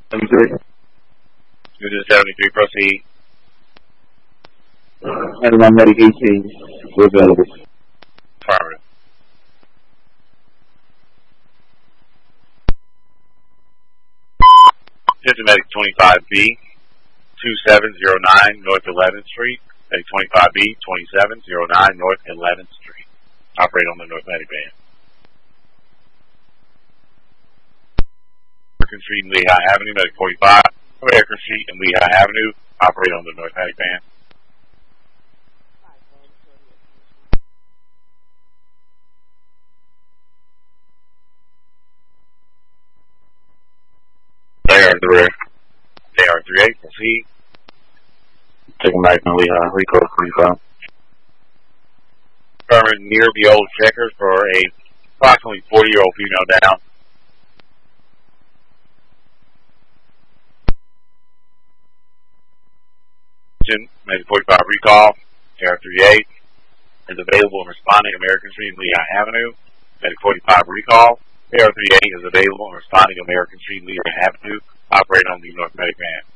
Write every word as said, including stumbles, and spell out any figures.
seventy-three. Unit seventy-three, proceed. And one medic eighteen, we're available. Affirmative. Medic twenty-five B, twenty-seven oh nine North eleventh Street. Medic twenty-five B, twenty-seven oh nine North eleventh Street. Operate on the North Medic van. American Street and Lehigh Avenue, Medic forty-five. American Street and Lehigh Avenue, operate on the North Medic van. They are the rear. They are three eight, proceed. Taking back from Lehigh, Rico forty-five. Affirmative, near the old checkers for a approximately forty year old female down. Medic forty-five recall, A R thirty-eight is available and responding American Street and Lehigh Avenue. Medic forty-five recall, A R thirty-eight is available and responding American Street and Lehigh Avenue. Operate on the North Medic van.